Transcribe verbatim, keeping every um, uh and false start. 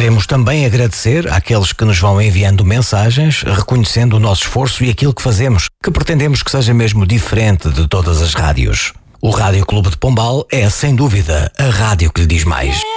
Queremos também agradecer àqueles que nos vão enviando mensagens, reconhecendo o nosso esforço e aquilo que fazemos, que pretendemos que seja mesmo diferente de todas as rádios. O Rádio Clube de Pombal é, sem dúvida, a rádio que lhe diz mais.